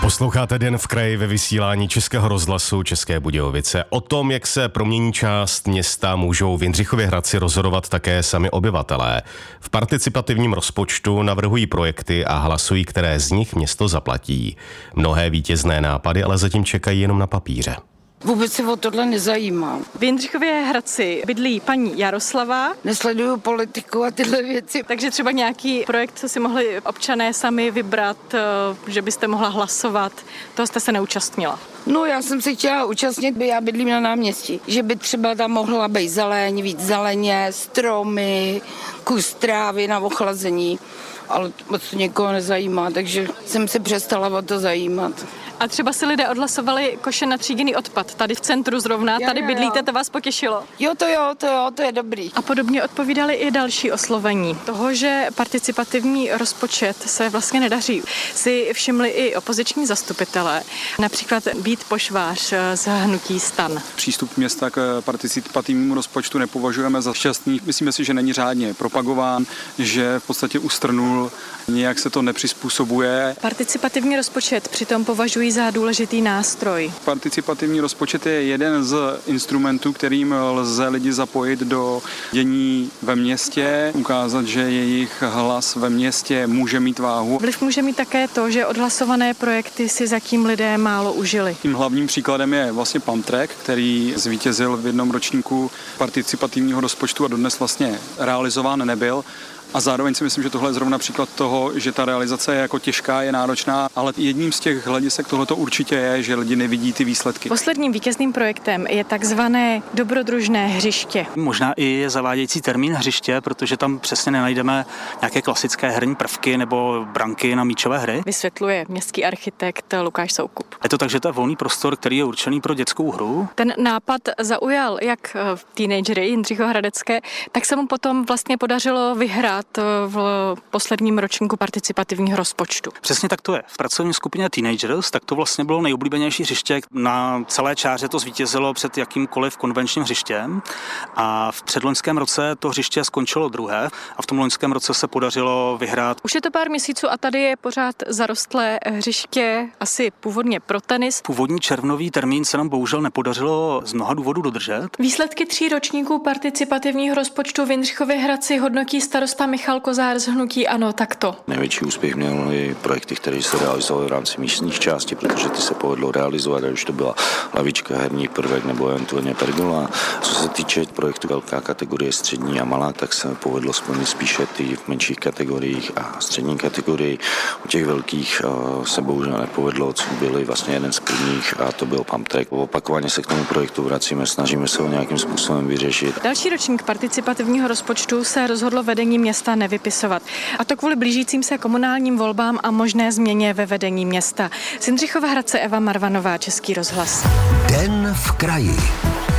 Posloucháte Den v kraji ve vysílání Českého rozhlasu České Budějovice. O tom, jak se promění část města, můžou v Jindřichově Hradci rozhodovat také sami obyvatelé. V participativním rozpočtu navrhují projekty a hlasují, které z nich město zaplatí. Mnohé vítězné nápady ale zatím čekají jenom na papíře. Vůbec se o tohle nezajímám. V Jindřichově Hradci bydlí paní Jaroslava. Nesleduju politiku a tyhle věci. Takže třeba nějaký projekt, co si mohli občané sami vybrat, že byste mohla hlasovat, toho jste se neúčastnila. No, já jsem se chtěla účastnit, já bydlím na náměstí, že by třeba tam mohla být zeleň, víc zeleně, stromy, kus trávy na ochlazení, ale moc to někoho nezajímá, takže jsem se přestala o to zajímat. A třeba si lidé odhlasovali koše na tříděný odpad. Tady v centru zrovna, tady bydlíte, to vás potěšilo? Jo, to je dobrý. A podobně odpovídali i další oslovení. Toho, že participativní rozpočet se vlastně nedaří, si všimli i opoziční zastupitelé. Například Vít Pošvář z hnutí STAN. Přístup města k participativnímu rozpočtu nepovažujeme za šťastný. Myslíme si, že není řádně propagován, že v podstatě ustrnul, nějak se to nepřizpůsobuje. Participativní rozpočet přitom považují za důležitý nástroj. Participativní rozpočet je jeden z instrumentů, kterým lze lidi zapojit do dění ve městě, ukázat, že jejich hlas ve městě může mít váhu. Vliv může mít také to, že odhlasované projekty si zatím lidé málo užili. Tím hlavním příkladem je vlastně Pamtrek, který zvítězil v jednom ročníku participativního rozpočtu a dodnes vlastně realizován nebyl. A zároveň si myslím, že tohle je zrovna příklad toho, že ta realizace je jako těžká, je náročná, ale jedním z těch hledisek tohleto určitě je, že lidi nevidí ty výsledky. Posledním vítězným projektem je takzvané dobrodružné hřiště. Možná i je zavádějící termín hřiště, protože tam přesně nenajdeme nějaké klasické herní prvky nebo branky na míčové hry. Vysvětluje městský architekt Lukáš Soukup. Je to tak, že to je volný prostor, který je určený pro dětskou hru. Ten nápad zaujal jak teenagery Jindřichohradecké, tak se mu potom vlastně podařilo vyhrát v posledním ročníku participativního rozpočtu. Přesně tak to je. V pracovní skupině Teenagers tak to vlastně bylo nejoblíbenější hřiště. Na celé čáře to zvítězilo před jakýmkoliv konvenčním hřištěm a v předloňském roce to hřiště skončilo druhé a v tom loňském roce se podařilo vyhrát. Už je to pár měsíců a tady je pořád zarostlé hřiště, asi původně pro tenis. Původní červnový termín se nám bohužel nepodařilo z mnoha důvodů dodržet. Výsledky 3 ročníků participativního rozpočtu v Jindřichově Hradci hodnotí starosta Michal Kozár z hnutí ANO takto. Největší úspěch měly projekty, které se realizovaly v rámci místních částí, protože ty se povedlo realizovat, ať už to byla lavička, herní prvek nebo eventuálně pergola. Co se týče projektu velká kategorie, střední a malá, tak se povedlo splnit spíše ty v menších kategoriích a střední kategorii. U těch velkých se bohužel nepovedlo, co byly vlastně jeden z prvních a to byl Pamtrek. Opakovaně se k tomu projektu vracíme, snažíme se ho nějakým způsobem vyřešit. Další ročník participativního rozpočtu se rozhodlo vedení města nevypisovat. A to kvůli blížícím se komunálním volbám a možné změně ve vedení města. Z Jindřichova Hradce Eva Marvanová, Český rozhlas. Den v kraji.